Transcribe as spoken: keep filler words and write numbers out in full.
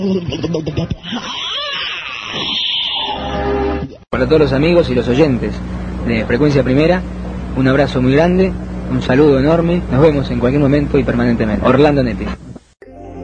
Para todos los amigos y los oyentes de Frecuencia Primera, un abrazo muy grande, un saludo enorme, nos vemos en cualquier momento y permanentemente. Orlando Nepi.